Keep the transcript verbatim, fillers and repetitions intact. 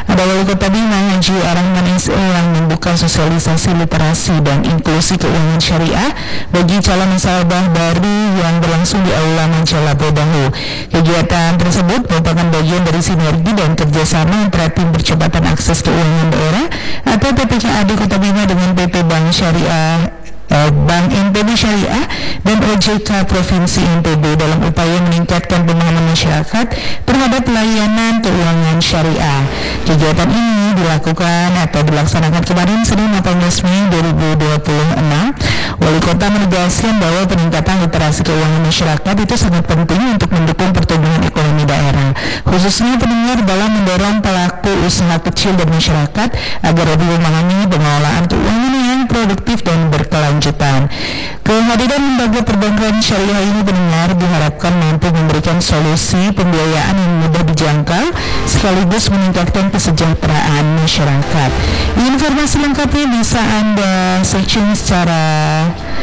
Ada Wali Kota Bima Haji Arahman S E yang membuka sosialisasi literasi dan inklusi keuangan syariah bagi calon nasabah baru yang berlangsung di Aula Mancala Bodahu. Kegiatan tersebut merupakan bagian dari sinergi dan kerjasama antara tim percepatan akses keuangan daerah atau P P K A D Kota Bima dengan P P Bank Syariah eh, Bank N P B Syariah dan O J K Provinsi N P B dalam upaya meningkatkan pemahaman masyarakat terhadap layanan keuangan syariah. Kegiatan ini dilakukan atau dilaksanakan kemarin Senin delapan belas Mei dua ribu dua puluh enam. Wali Kota menegaskan bahwa peningkatan literasi keuangan masyarakat itu sangat penting untuk mendukung pertumbuhan ekonomi daerah, khususnya pendengar dalam mendorong pelaku usaha kecil dan masyarakat agar lebih memahami pengelolaan keuangan yang produktif dan berkelanjutan. Kehadiran lembaga perbankan syariah ini benar diharapkan mampu memberikan solusi pembiayaan yang mudah dijangkau sekaligus meningkatkan kesejahteraan masyarakat. Informasi lengkapnya bisa Anda searching secara